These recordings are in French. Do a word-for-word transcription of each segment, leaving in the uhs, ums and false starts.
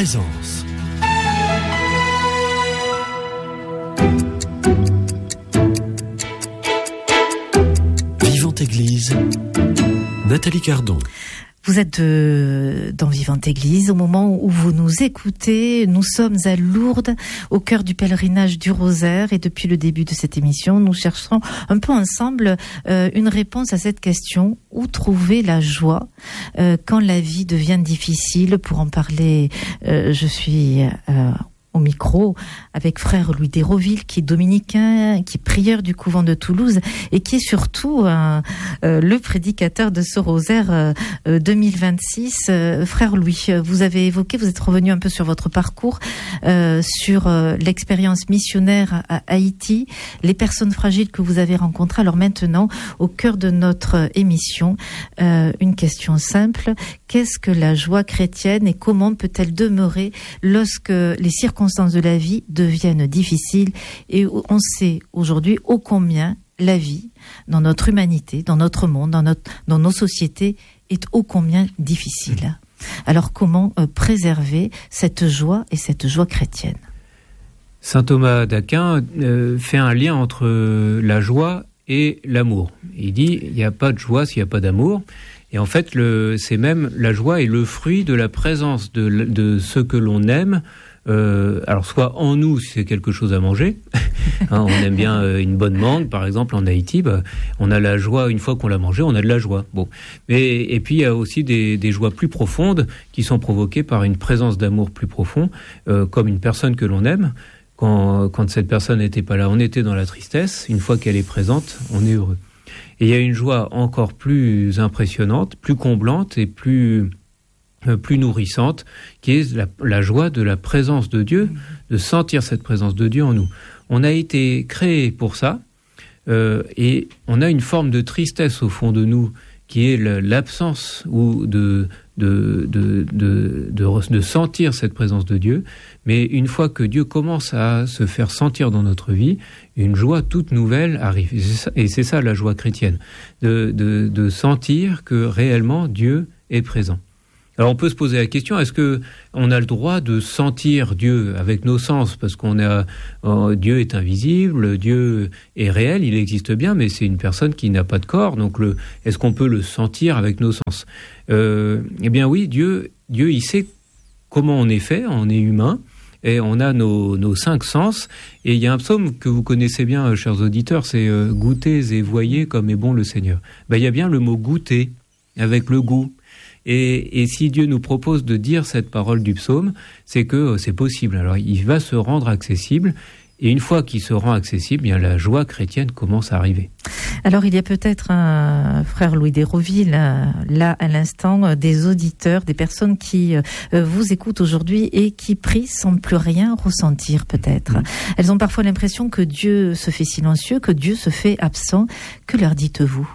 présence. Vivante Église, Nathalie Cardon. Vous êtes de, dans Vivante Église. Au moment où vous nous écoutez, nous sommes à Lourdes, au cœur du pèlerinage du Rosaire. Et depuis le début de cette émission, nous chercherons un peu ensemble euh, une réponse à cette question. Où trouver la joie euh, quand la vie devient difficile? Pour en parler, euh, je suis... Euh, au micro avec frère Louis Desroville, qui est dominicain, qui est prieur du couvent de Toulouse et qui est surtout euh, euh, le prédicateur de ce rosaire euh, deux mille vingt-six. Euh, frère Louis, vous avez évoqué, vous êtes revenu un peu sur votre parcours, euh, sur euh, l'expérience missionnaire à Haïti, les personnes fragiles que vous avez rencontrées. Alors maintenant, au cœur de notre émission, euh, une question simple. Qu'est-ce que la joie chrétienne et comment peut-elle demeurer lorsque les circonstances de la vie deviennent difficiles? Et on sait aujourd'hui ô combien la vie, dans notre humanité, dans notre monde, dans, notre, dans nos sociétés, est ô combien difficile. Alors comment euh, préserver cette joie et cette joie chrétienne? Saint Thomas d'Aquin euh, fait un lien entre la joie et l'amour. Il dit il n'y a pas de joie s'il n'y a pas d'amour. Et en fait, le, c'est même la joie est le fruit de la présence de, de ce que l'on aime. Euh, alors soit en nous si c'est quelque chose à manger, hein, on aime bien euh, une bonne mangue par exemple en Haïti, bah, on a la joie une fois qu'on l'a mangé, on a de la joie. Bon, mais et puis il y a aussi des, des joies plus profondes qui sont provoquées par une présence d'amour plus profond, euh, comme une personne que l'on aime. Quand, quand cette personne n'était pas là, on était dans la tristesse. Une fois qu'elle est présente, on est heureux. Et il y a une joie encore plus impressionnante, plus comblante et plus plus nourrissante, qui est la, la joie de la présence de Dieu, de sentir cette présence de Dieu en nous. On a été créé pour ça, euh, et on a une forme de tristesse au fond de nous, qui est l'absence ou de de, de, de, de, de sentir cette présence de Dieu. Mais une fois que Dieu commence à se faire sentir dans notre vie, une joie toute nouvelle arrive. Et c'est ça, et c'est ça la joie chrétienne, de, de, de sentir que réellement Dieu est présent. Alors on peut se poser la question, est-ce que on a le droit de sentir Dieu avec nos sens? Parce qu'on a euh, Dieu est invisible, Dieu est réel, il existe bien, mais c'est une personne qui n'a pas de corps. Donc le, est-ce qu'on peut le sentir avec nos sens? euh, Eh bien oui, Dieu, Dieu, il sait comment on est fait, on est humain. Et on a nos, nos cinq sens. Et il y a un psaume que vous connaissez bien, chers auditeurs, c'est euh, « Goûtez et voyez comme est bon le Seigneur ». Ben, il y a bien le mot « goûter » avec le goût. Et, et si Dieu nous propose de dire cette parole du psaume, c'est que euh, c'est possible. Alors il va se rendre accessible. Et une fois qu'il se rend accessible, bien la joie chrétienne commence à arriver. Alors il y a peut-être un frère Louis Desroville, là à l'instant, des auditeurs, des personnes qui vous écoutent aujourd'hui et qui prient sans plus rien ressentir peut-être. Mmh. Elles ont parfois l'impression que Dieu se fait silencieux, que Dieu se fait absent. Que leur dites-vous?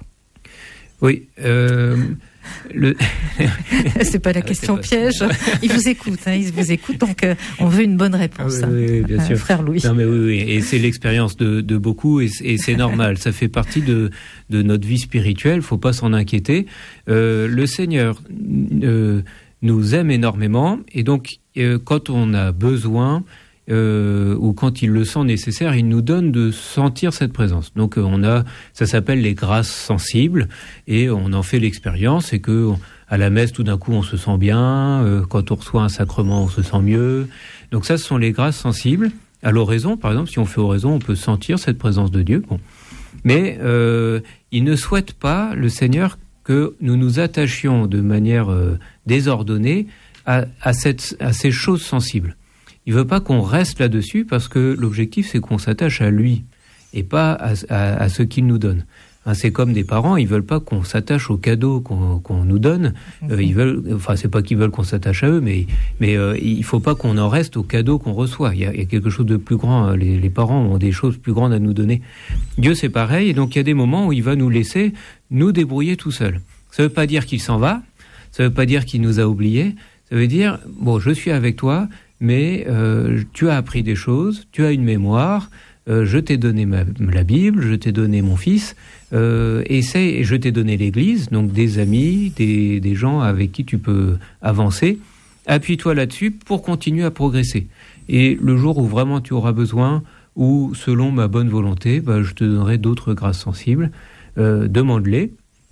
Oui, euh... Le... c'est pas la question pas piège. Il vous écoute, hein, il vous écoute, donc euh, on veut une bonne réponse. Ah oui, oui, bien sûr. Euh, frère Louis. Non mais oui, oui, et c'est l'expérience de, de beaucoup, et, et c'est normal. Ça fait partie de, de notre vie spirituelle. Faut pas s'en inquiéter. Euh, le Seigneur euh, nous aime énormément, et donc euh, quand on a besoin. Euh, ou quand il le sent nécessaire, il nous donne de sentir cette présence. Donc euh, on a, ça s'appelle les grâces sensibles, et on en fait l'expérience, et que à la messe tout d'un coup on se sent bien, euh, quand on reçoit un sacrement on se sent mieux. Donc ça, ce sont les grâces sensibles. À l'oraison, par exemple, si on fait oraison, on peut sentir cette présence de Dieu. Bon, mais euh, il ne souhaite pas, le Seigneur, que nous nous attachions de manière euh, désordonnée à, à, cette, à ces choses sensibles. Il veut pas qu'on reste là-dessus, parce que l'objectif, c'est qu'on s'attache à lui et pas à, à, à ce qu'il nous donne. Hein, c'est comme des parents, ils veulent pas qu'on s'attache aux cadeaux qu'on, qu'on nous donne. Euh, ils veulent, enfin, c'est pas qu'ils veulent qu'on s'attache à eux, mais mais euh, il faut pas qu'on en reste aux cadeaux qu'on reçoit. Il y a, il y a quelque chose de plus grand. Les, les parents ont des choses plus grandes à nous donner. Dieu, c'est pareil. Et donc, il y a des moments où il va nous laisser nous débrouiller tout seul. Ça veut pas dire qu'il s'en va. Ça veut pas dire qu'il nous a oubliés. Ça veut dire, bon, je suis avec toi. Mais euh, tu as appris des choses, tu as une mémoire, euh, je t'ai donné ma, la Bible, je t'ai donné mon fils, euh, essaie, et je t'ai donné l'Église, donc des amis, des, des gens avec qui tu peux avancer. appuie-toi là-dessus pour continuer à progresser. Et le jour où vraiment tu auras besoin, ou selon ma bonne volonté, bah, je te donnerai d'autres grâces sensibles. Euh, demande-les.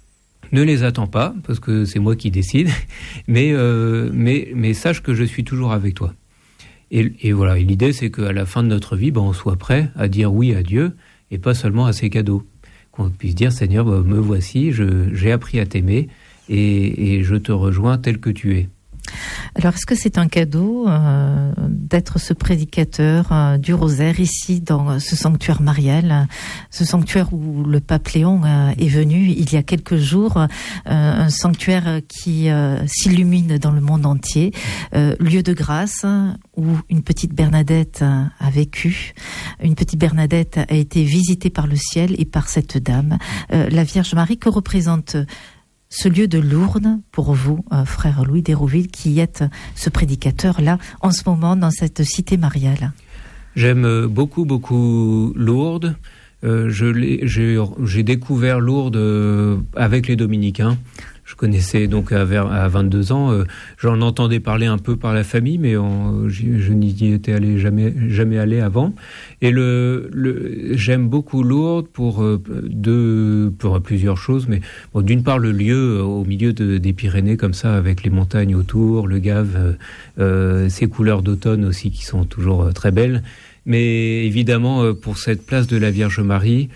Ne les attends pas, parce que c'est moi qui décide, mais, euh, mais, mais sache que je suis toujours avec toi. Et, et voilà, et l'idée, c'est qu'à la fin de notre vie, ben, on soit prêt à dire oui à Dieu, et pas seulement à ses cadeaux. Qu'on puisse dire, Seigneur, ben, me voici, je, j'ai appris à t'aimer, et, et je te rejoins tel que tu es. Alors, est-ce que c'est un cadeau euh, d'être ce prédicateur euh, du rosaire ici dans ce sanctuaire marial, ce sanctuaire où le pape Léon euh, est venu il y a quelques jours, euh, un sanctuaire qui euh, s'illumine dans le monde entier, euh, lieu de grâce où une petite Bernadette a vécu, une petite Bernadette a été visitée par le ciel et par cette dame, euh, la Vierge Marie. Que représente ce lieu de Lourdes pour vous, euh, frère Louis d'Hérouville, qui êtes ce prédicateur-là, en ce moment, dans cette cité mariale? J'aime beaucoup, beaucoup Lourdes. Euh, je l'ai, j'ai, j'ai découvert Lourdes euh, avec les Dominicains. Je connaissais donc à, à vingt-deux ans. Euh, j'en entendais parler un peu par la famille, mais on, je, je n'y étais allé jamais, jamais allé avant. Et le, le, j'aime beaucoup Lourdes pour euh, deux, pour plusieurs choses. Mais bon, d'une part, le lieu euh, au milieu de, des Pyrénées, comme ça, avec les montagnes autour, le Gave, euh, euh, ces couleurs d'automne aussi qui sont toujours euh, très belles. Mais évidemment, euh, pour cette place de la Vierge Marie,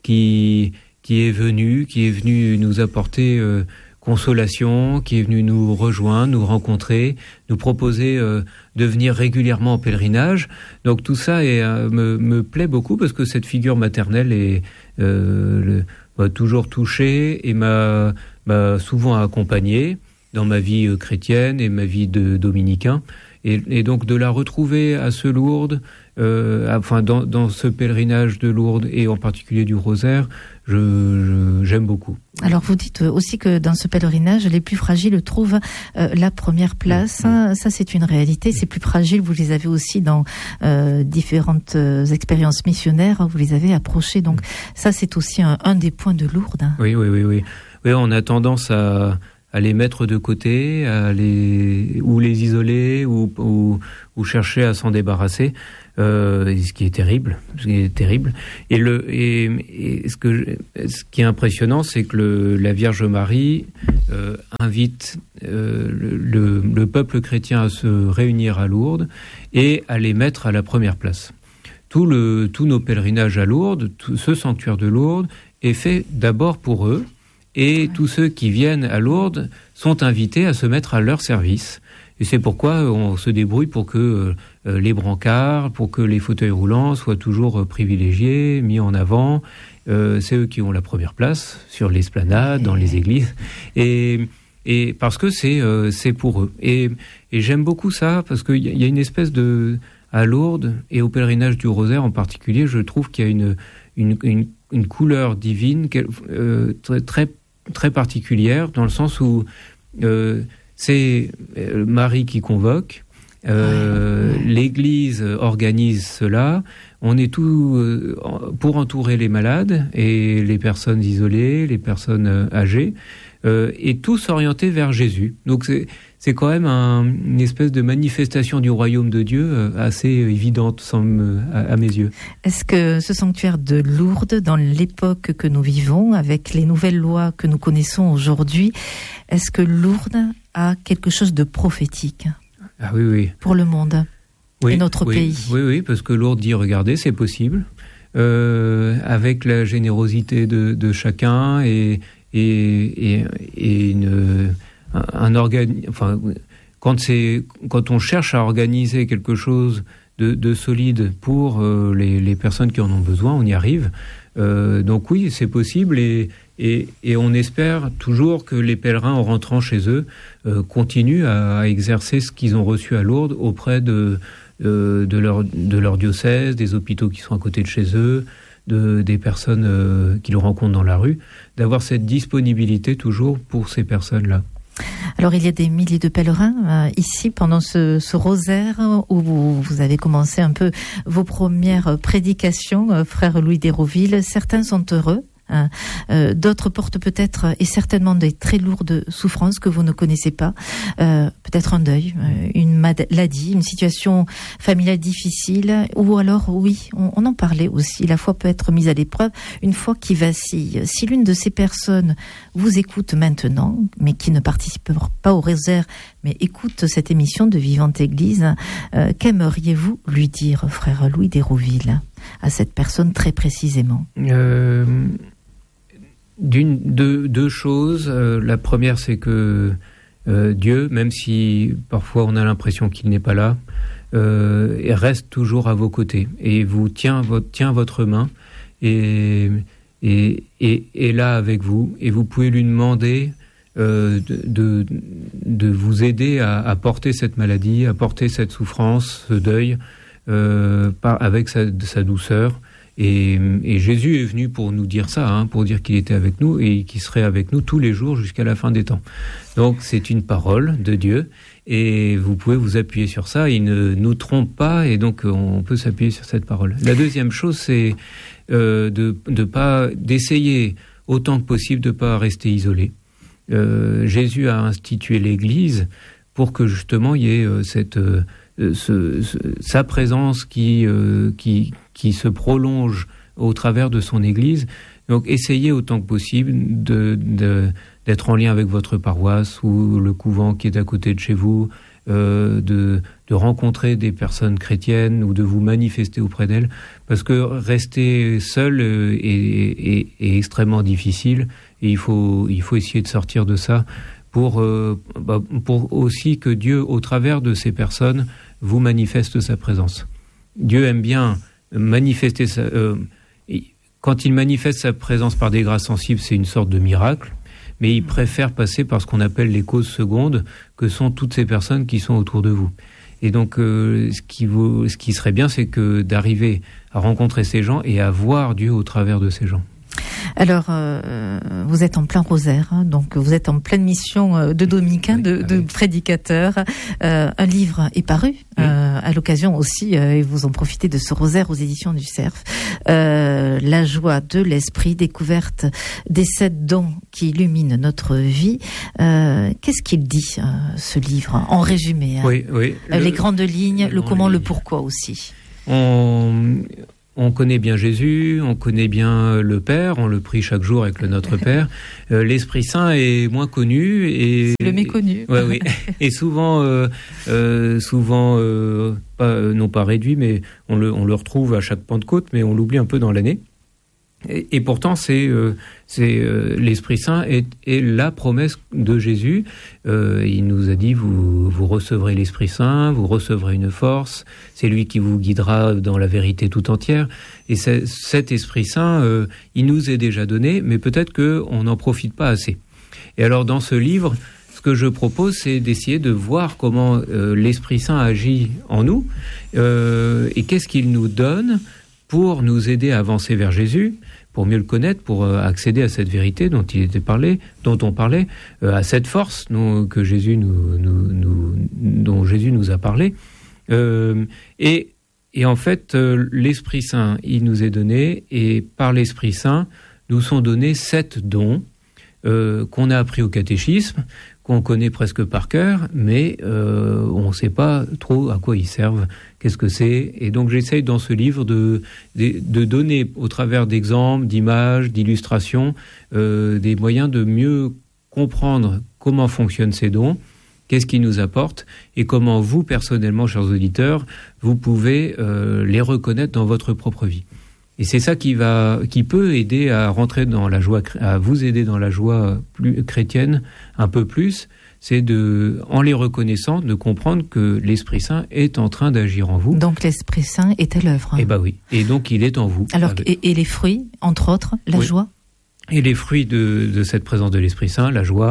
qui qui est venue, qui est venue nous apporter euh, consolation, qui est venu nous rejoindre, nous rencontrer, nous proposer euh, de venir régulièrement en pèlerinage. Donc tout ça est, euh, me, me plaît beaucoup parce que cette figure maternelle est, euh, le, m'a toujours touché et m'a, m'a souvent accompagné dans ma vie euh, chrétienne et ma vie de dominicain. Et, et donc de la retrouver à ce Lourdes, euh, enfin dans, dans ce pèlerinage de Lourdes et en particulier du Rosaire, je, je, j'aime beaucoup. Alors vous dites aussi que dans ce pèlerinage, les plus fragiles trouvent euh, la première place. Mmh. Ça, c'est une réalité. Ces plus fragiles, vous les avez aussi dans euh, différentes euh, expériences missionnaires. Vous les avez approchés. Donc ça, c'est aussi un, un des points de Lourdes. Oui, oui, oui, oui. Oui, on a tendance à à les mettre de côté, à les ou les isoler, ou ou, ou chercher à s'en débarrasser, euh, ce qui est terrible, ce qui est terrible. Et le et, et ce que ce qui est impressionnant, c'est que le, la Vierge Marie euh, invite euh, le, le peuple chrétien à se réunir à Lourdes et à les mettre à la première place. Tout le tous nos pèlerinages à Lourdes, tout ce sanctuaire de Lourdes est fait d'abord pour eux. Et tous ceux qui viennent à Lourdes sont invités à se mettre à leur service. Et c'est pourquoi on se débrouille pour que euh, les brancards, pour que les fauteuils roulants soient toujours privilégiés, mis en avant. Euh, c'est eux qui ont la première place sur l'esplanade, dans les églises. Et, et parce que c'est, euh, c'est pour eux. Et, et j'aime beaucoup ça, parce qu'il y, y a une espèce de... À Lourdes, et au pèlerinage du Rosaire en particulier, je trouve qu'il y a une, une, une, une couleur divine euh, très, très très particulière, dans le sens où euh, c'est Marie qui convoque, euh, ouais, ouais. l'Église organise cela, on est tout euh, pour entourer les malades et les personnes isolées, les personnes âgées, euh, et tous orientés vers Jésus. Donc c'est, c'est quand même un, une espèce de manifestation du royaume de Dieu euh, assez évidente semble, à, à mes yeux. Est-ce que ce sanctuaire de Lourdes, dans l'époque que nous vivons, avec les nouvelles lois que nous connaissons aujourd'hui, est-ce que Lourdes a quelque chose de prophétique? Ah oui, oui. Pour le monde oui, et notre oui, pays? Oui, oui, parce que Lourdes dit, regardez, c'est possible, euh, avec la générosité de, de chacun et, et, et, et une... un, un organe, enfin, quand c'est, quand on cherche à organiser quelque chose de, de solide pour euh, les, les personnes qui en ont besoin, on y arrive. Euh, donc oui, c'est possible et, et, et on espère toujours que les pèlerins, en rentrant chez eux, euh, continuent à, à exercer ce qu'ils ont reçu à Lourdes auprès de, euh, de, leur, de leur diocèse, des hôpitaux qui sont à côté de chez eux, de, des personnes euh, qu'ils rencontrent dans la rue, d'avoir cette disponibilité toujours pour ces personnes-là. Alors il y a des milliers de pèlerins euh, ici pendant ce, ce rosaire où vous, vous avez commencé un peu vos premières prédications, euh, frère Louis d'Hérouville. Certains sont heureux Hein. Euh, d'autres portent peut-être et certainement des très lourdes souffrances que vous ne connaissez pas. Euh, peut-être un deuil, euh, une maladie, une situation familiale difficile, ou alors, oui, on, on en parlait aussi, la foi peut être mise à l'épreuve, une foi qui vacille. Si l'une de ces personnes vous écoute maintenant, mais qui ne participe pas au rosaire, mais écoute cette émission de Vivante Église, euh, qu'aimeriez-vous lui dire, frère Louis d'Hérouville, à cette personne très précisément? euh, d'une, deux, deux choses. Euh, la première, c'est que euh, Dieu, même si parfois on a l'impression qu'il n'est pas là, euh, reste toujours à vos côtés et vous tient, votre, tient votre main et, et, et, et là avec vous. Et vous pouvez lui demander euh, de, de, de vous aider à, à porter cette maladie, à porter cette souffrance, ce deuil, euh, par, avec sa, sa douceur. Et, et Jésus est venu pour nous dire ça, hein, pour dire qu'il était avec nous et qu'il serait avec nous tous les jours jusqu'à la fin des temps. Donc c'est une parole de Dieu et vous pouvez vous appuyer sur ça. Il ne nous trompe pas et donc on peut s'appuyer sur cette parole. La deuxième chose, c'est euh, de, de pas, d'essayer autant que possible de ne pas rester isolé. Euh, Jésus a institué l'Église pour que justement il y ait euh, cette, euh, ce, ce, sa présence qui, euh, qui qui se prolonge au travers de son Église. Donc, essayez autant que possible de, de, d'être en lien avec votre paroisse ou le couvent qui est à côté de chez vous, euh, de, de rencontrer des personnes chrétiennes ou de vous manifester auprès d'elles, parce que rester seul est, est, est extrêmement difficile et il faut, il faut essayer de sortir de ça pour, euh, bah, pour aussi que Dieu, au travers de ces personnes, vous manifeste sa présence. Dieu aime bien manifester sa, euh, quand il manifeste sa présence par des grâces sensibles, c'est une sorte de miracle, mais il préfère passer par ce qu'on appelle les causes secondes, que sont toutes ces personnes qui sont autour de vous. Et donc, euh, ce qui vous, ce qui serait bien, c'est que d'arriver à rencontrer ces gens et à voir Dieu au travers de ces gens. Alors, euh, vous êtes en plein rosaire, hein, donc vous êtes en pleine mission de dominicain, oui, de, de prédicateur. Euh, un livre est paru, oui. euh, à l'occasion aussi, euh, et vous en profitez de ce rosaire aux éditions du Cerf. Euh, la joie de l'esprit, découverte des sept dons qui illuminent notre vie. Euh, qu'est-ce qu'il dit, euh, ce livre, en résumé, hein, oui, oui. Euh, le, les grandes lignes, le, le comment, lignes. Le pourquoi aussi. On... On connaît bien Jésus, on connaît bien le Père, on le prie chaque jour avec le Notre Père. Euh, L'Esprit Saint est moins connu et c'est le méconnu. Et, ouais, oui. Et souvent, euh, euh, souvent, euh, pas, non pas réduit, mais on le, on le retrouve à chaque Pentecôte, mais on l'oublie un peu dans l'année. Et, et pourtant, c'est, euh, c'est euh, l'Esprit Saint est, est la promesse de Jésus. Euh, il nous a dit vous, vous recevrez l'Esprit Saint, vous recevrez une force. C'est lui qui vous guidera dans la vérité tout entière. Et cet Esprit Saint, euh, il nous est déjà donné, mais peut-être que on n'en profite pas assez. Et alors, dans ce livre, ce que je propose, c'est d'essayer de voir comment euh, l'Esprit Saint agit en nous euh, et qu'est-ce qu'il nous donne pour nous aider à avancer vers Jésus, pour mieux le connaître, pour euh, accéder à cette vérité dont il était parlé, dont on parlait, euh, à cette force dont, que Jésus nous, nous, nous, dont Jésus nous a parlé. Euh, et, et en fait, euh, l'Esprit Saint, il nous est donné, et par l'Esprit Saint, nous sont donnés sept dons euh, qu'on a appris au catéchisme, qu'on connaît presque par cœur, mais euh, on ne sait pas trop à quoi ils servent, qu'est-ce que c'est. Et donc j'essaye dans ce livre de, de, de donner, au travers d'exemples, d'images, d'illustrations, euh, des moyens de mieux comprendre comment fonctionnent ces dons, qu'est-ce qu'ils nous apportent, et comment vous, personnellement, chers auditeurs, vous pouvez euh, les reconnaître dans votre propre vie. Et c'est ça qui va, qui peut aider à rentrer dans la joie, à vous aider dans la joie plus chrétienne un peu plus. C'est de, en les reconnaissant, de comprendre que l'Esprit Saint est en train d'agir en vous. Donc l'Esprit Saint est à l'œuvre. Eh ben oui. Et donc il est en vous. Alors et, et les fruits, entre autres, la oui. joie. Et les fruits de, de cette présence de l'Esprit Saint, la joie,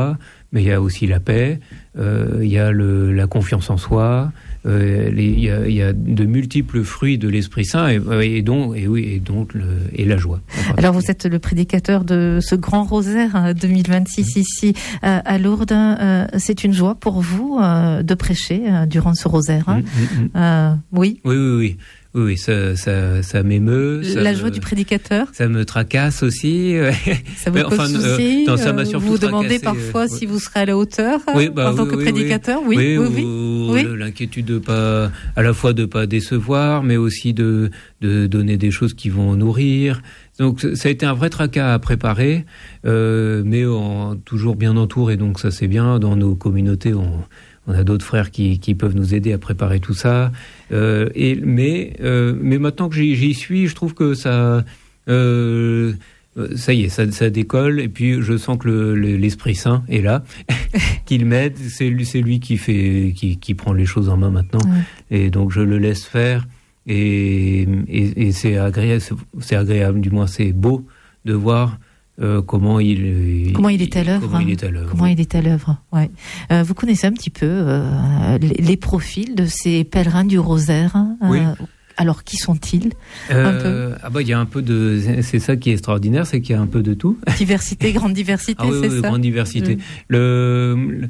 mais il y a aussi la paix, euh, il y a le, la confiance en soi, euh, les, il, y a, il y a de multiples fruits de l'Esprit Saint et, et donc et oui et donc le, et la joie. Alors vous êtes le prédicateur de ce grand rosaire deux mille vingt-six mmh. ici euh, à Lourdes. Euh, c'est une joie pour vous euh, de prêcher euh, durant ce rosaire. Hein. Mmh, mmh. Euh, oui. Oui oui oui. Oui, ça, ça, ça m'émeut. Ça la me, joie du prédicateur. Ça me tracasse aussi. Ça vous pose enfin, souci. Euh, non, ça m'a surtout vous vous demandez tracassé, parfois euh, si vous serez à la hauteur oui, bah, en tant oui, que oui, prédicateur. Oui, oui, oui, oui. oui. oui. oui. L'inquiétude de pas, à la fois de pas décevoir, mais aussi de, de donner des choses qui vont nourrir. Donc ça a été un vrai tracas à préparer, euh, mais en, toujours bien entouré. Donc ça c'est bien. Dans nos communautés, on On a d'autres frères qui, qui peuvent nous aider à préparer tout ça. Euh, et, mais, euh, mais maintenant que j'y, j'y suis, je trouve que ça, euh, ça y est, ça, ça décolle. Et puis je sens que le, le, l'Esprit Saint est là, qu'il m'aide. C'est lui, c'est lui qui fait, qui, qui prend les choses en main maintenant. Ouais. Et donc je le laisse faire. Et, et, et c'est agréable, c'est agréable, du moins c'est beau de voir. Euh, comment il comment il est à l'œuvre comment il est à l'œuvre comment il est à l'œuvre ouais euh, vous connaissez un petit peu euh, les, les profils de ces pèlerins du rosaire euh, oui. Alors qui sont-ils euh, un peu ah bah il y a un peu de c'est ça qui est extraordinaire, c'est qu'il y a un peu de tout. Diversité, grande diversité. Ah oui, c'est oui, ça grande diversité. mmh. Le, le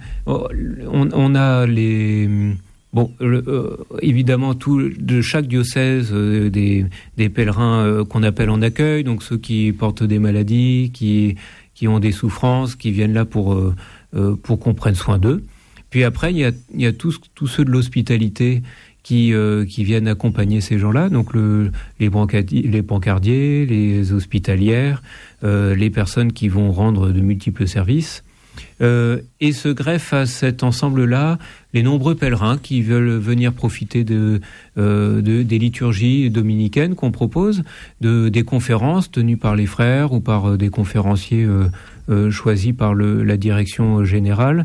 on, on a les Bon, le, euh, évidemment, tout, de chaque diocèse, euh, des, des pèlerins euh, qu'on appelle en accueil, donc ceux qui portent des maladies, qui, qui ont des souffrances, qui viennent là pour, euh, euh, pour qu'on prenne soin d'eux. Puis après, il y a, il y a tous, tous ceux de l'hospitalité qui, euh, qui viennent accompagner ces gens-là, donc le, les, brancardiers, les brancardiers, les hospitalières, euh, les personnes qui vont rendre de multiples services. Euh, et se greffent à cet ensemble-là les nombreux pèlerins qui veulent venir profiter de, euh, de, des liturgies dominicaines qu'on propose, de, des conférences tenues par les frères ou par euh, des conférenciers euh, euh, choisis par le, la direction générale.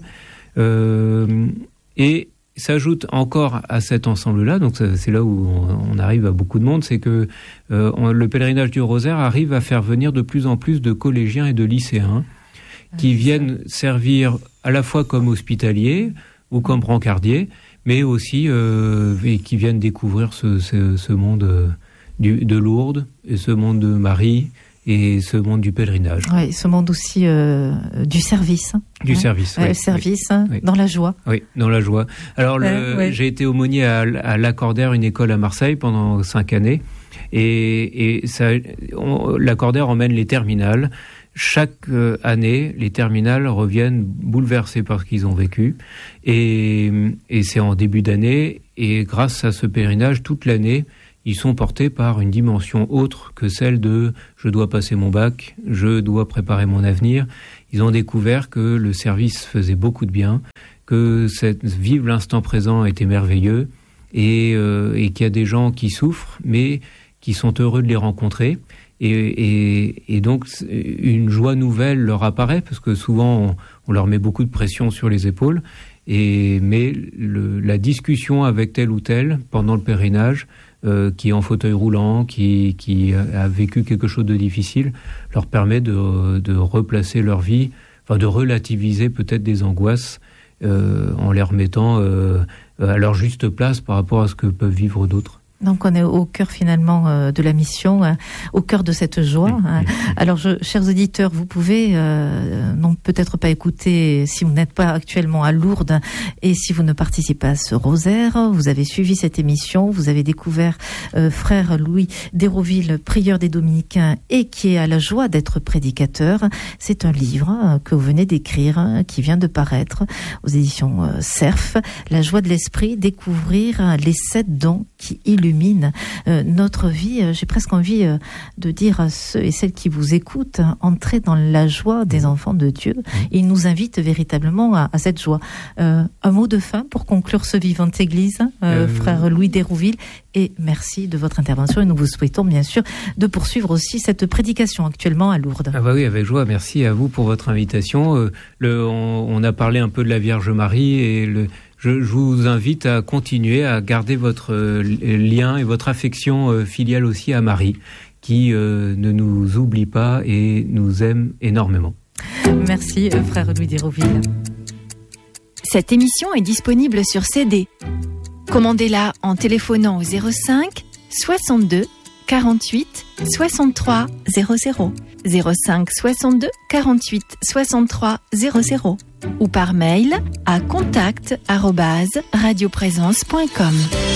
Euh, et s'ajoute encore à cet ensemble-là, donc ça, c'est là où on, on arrive à beaucoup de monde, c'est que euh, on, le pèlerinage du Rosaire arrive à faire venir de plus en plus de collégiens et de lycéens qui viennent servir à la fois comme hospitaliers ou comme brancardiers, mais aussi euh, et qui viennent découvrir ce, ce, ce monde euh, du, de Lourdes, et ce monde de Marie, et ce monde du pèlerinage. Oui, ce monde aussi euh, du service. Du hein. service, ouais, oui. Le service, oui, hein, oui. Dans la joie. Oui, dans la joie. Alors, le, euh, ouais. j'ai été aumônier à, à l'Accordaire, une école à Marseille, pendant cinq années, et, et ça, on, l'Accordaire emmène les terminales. Chaque euh, année, les terminales reviennent bouleversées par ce qu'ils ont vécu, et, et c'est en début d'année, et grâce à ce pèlerinage, toute l'année, ils sont portés par une dimension autre que celle de « je dois passer mon bac, je dois préparer mon avenir ». Ils ont découvert que le service faisait beaucoup de bien, que cette, vivre l'instant présent était merveilleux, et, euh, et qu'il y a des gens qui souffrent, mais qui sont heureux de les rencontrer. Et, et, et donc, une joie nouvelle leur apparaît, parce que souvent, on, on leur met beaucoup de pression sur les épaules. Et, mais le, la discussion avec tel ou tel, pendant le pèlerinage, euh, qui est en fauteuil roulant, qui, qui a vécu quelque chose de difficile, leur permet de, de replacer leur vie, enfin de relativiser peut-être des angoisses, euh, en les remettant euh, à leur juste place par rapport à ce que peuvent vivre d'autres. Donc on est au cœur finalement euh, de la mission, hein, au cœur de cette joie. Hein. Alors, je, chers auditeurs, vous pouvez euh, non peut-être pas écouter si vous n'êtes pas actuellement à Lourdes et si vous ne participez pas à ce rosaire. Vous avez suivi cette émission, vous avez découvert euh, frère Louis d'Hérouville, prieur des Dominicains et qui est à la joie d'être prédicateur. C'est un livre euh, que vous venez d'écrire, hein, qui vient de paraître aux éditions euh, Cerf. La joie de l'esprit, découvrir les sept dons qui illuminent illumine euh, notre vie. J'ai presque envie euh, de dire à ceux et celles qui vous écoutent, hein, entrez dans la joie des enfants de Dieu. Il nous invite véritablement à, à cette joie. Euh, un mot de fin pour conclure ce Vivante Église, euh, euh... frère Louis d'Hérouville, et merci de votre intervention et nous vous souhaitons bien sûr de poursuivre aussi cette prédication actuellement à Lourdes. Ah bah oui, avec joie. Merci à vous pour votre invitation. Euh, le, on, on a parlé un peu de la Vierge Marie et le Je, je vous invite à continuer à garder votre euh, lien et votre affection euh, filiale aussi à Marie, qui euh, ne nous oublie pas et nous aime énormément. Merci, frère Louis d'Hérouville. Cette émission est disponible sur C D. Commandez-la en téléphonant au zéro cinq soixante-deux quarante-huit soixante-trois zéro zéro, zéro cinq soixante-deux quarante-huit soixante-trois zéro zéro ou par mail à contact arobase radioprésence point com.